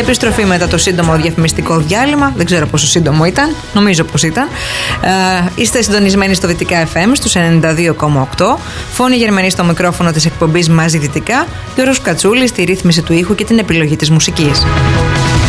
Επιστροφή μετά το σύντομο διαφημιστικό διάλειμμα. Δεν ξέρω πόσο σύντομο ήταν. Νομίζω πως ήταν. Είστε συντονισμένοι στο Δυτικά FM στους 92,8. Φώνη Γερμανή στο μικρόφωνο της εκπομπής Μαζί Δυτικά. Γιώργος Κατσούλης στη ρύθμιση του ήχου και την επιλογή της μουσικής.